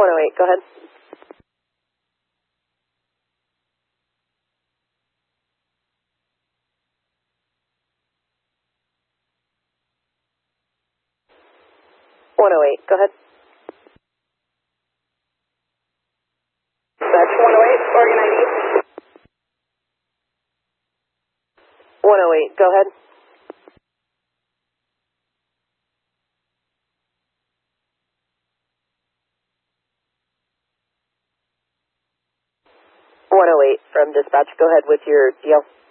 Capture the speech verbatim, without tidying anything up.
one oh eight, go ahead. one oh eight, go ahead. That's one oh eight, Oregon I D. one oh eight, go ahead. one oh eight from dispatch, go ahead with your deal.